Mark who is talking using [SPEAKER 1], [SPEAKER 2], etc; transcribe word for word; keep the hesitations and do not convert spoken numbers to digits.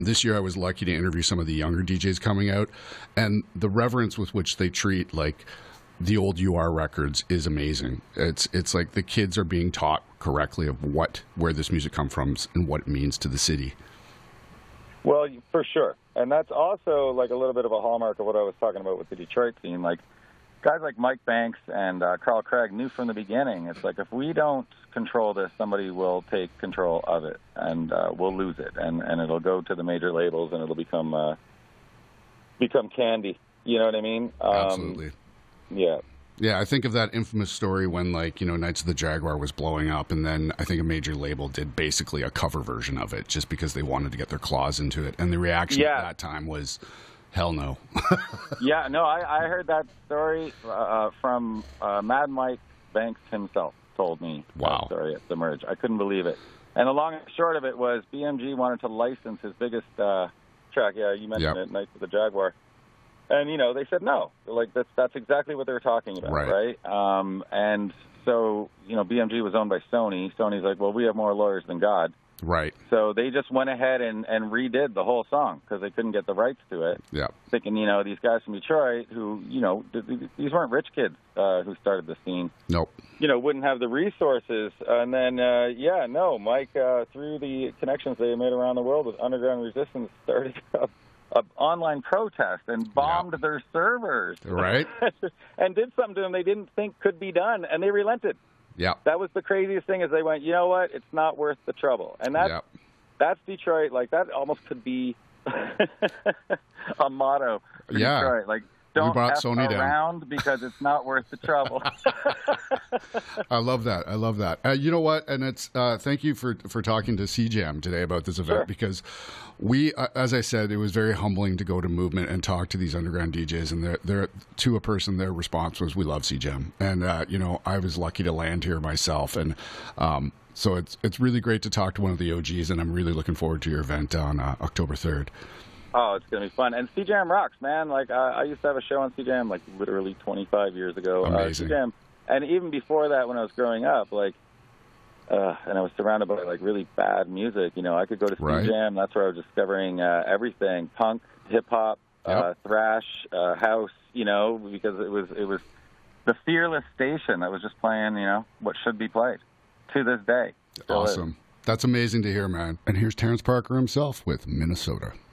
[SPEAKER 1] This year I was lucky to interview some of the younger D Js coming out, and the reverence with which they treat like the old U R records is amazing. It's it's like the kids are being taught correctly of what where this music comes from and what it means to the city.
[SPEAKER 2] Well, for sure. And that's also like a little bit of a hallmark of what I was talking about with the Detroit scene. Like guys like Mike Banks and uh, Carl Craig knew from the beginning, it's like if we don't control this, somebody will take control of it, and uh, we'll lose it, and, and it'll go to the major labels, and it'll become uh, become candy. You know what I mean? Um,
[SPEAKER 1] Absolutely.
[SPEAKER 2] Yeah.
[SPEAKER 1] Yeah, I think of that infamous story when, like, you know, Knights of the Jaguar was blowing up, and then I think a major label did basically a cover version of it just because they wanted to get their claws into it, and the reaction
[SPEAKER 2] yeah.
[SPEAKER 1] at that time was, hell no.
[SPEAKER 2] yeah, no, I, I heard that story uh, from uh, Mad Mike Banks himself. Told me
[SPEAKER 1] wow.
[SPEAKER 2] that story at the merge. I couldn't believe it. And the long and short of it was B M G wanted to license his biggest uh, track. Yeah, you mentioned
[SPEAKER 1] yep.
[SPEAKER 2] it, Knights of the Jaguar. And, you know, they said no. Like, that's that's exactly what they were talking about,
[SPEAKER 1] right?
[SPEAKER 2] right? Um, and so, you know, B M G was owned by Sony. Sony's like, well, we have more lawyers than God.
[SPEAKER 1] Right.
[SPEAKER 2] So they just went ahead and, and redid the whole song because they couldn't get the rights to it.
[SPEAKER 1] Yeah.
[SPEAKER 2] Thinking, you know, these guys from Detroit who, you know, th- th- these weren't rich kids uh, who started the scene.
[SPEAKER 1] Nope.
[SPEAKER 2] You know, wouldn't have the resources. And then, uh, yeah, no, Mike, uh, through the connections they made around the world with Underground Resistance, started a, a online protest and bombed yeah. their servers.
[SPEAKER 1] Right.
[SPEAKER 2] and did something to them they didn't think could be done, and they relented.
[SPEAKER 1] Yeah.
[SPEAKER 2] That was the craziest thing is they went, you know what, it's not worth the trouble. And that's,
[SPEAKER 1] yep.
[SPEAKER 2] that's Detroit. Like, that almost could be a motto for
[SPEAKER 1] yeah.
[SPEAKER 2] Detroit. Like, don't
[SPEAKER 1] brought
[SPEAKER 2] F
[SPEAKER 1] Sony
[SPEAKER 2] around
[SPEAKER 1] down.
[SPEAKER 2] because it's not worth the trouble.
[SPEAKER 1] I love that. I love that. Uh, you know what? And it's uh, thank you for for talking to C Jam today about this event,
[SPEAKER 2] sure.
[SPEAKER 1] because we, uh, as I said, it was very humbling to go to Movement and talk to these underground D Js, and they're, they're to a person, their response was, "We love C Jam," and uh, you know, I was lucky to land here myself, and um, so it's it's really great to talk to one of the O Gs, and I'm really looking forward to your event on uh, October third.
[SPEAKER 2] Oh, it's going to be fun. And C Jam rocks, man. Like, uh, I used to have a show on C Jam, like, literally twenty-five years ago.
[SPEAKER 1] Amazing.
[SPEAKER 2] Uh, C Jam. And even before that, when I was growing up, like, uh, and I was surrounded by, like, really bad music, you know, I could go to C
[SPEAKER 1] right.
[SPEAKER 2] Jam. That's where I was discovering uh, everything, punk, hip-hop,
[SPEAKER 1] yep.
[SPEAKER 2] uh, thrash, uh, house, you know, because it was it was the fearless station that was just playing, you know, what should be played to this day. Still
[SPEAKER 1] awesome.
[SPEAKER 2] is.
[SPEAKER 1] That's amazing to hear, man. And here's Terrence Parker himself with Minnesota.